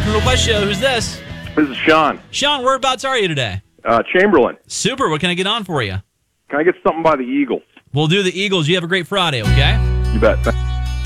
Criminal Quest Show. Who's this? This is Sean. Sean, whereabouts are you today? Chamberlain. Super. What can I get on for you? Can I get something by the Eagles? We'll do the Eagles. You have a great Friday, okay? You bet.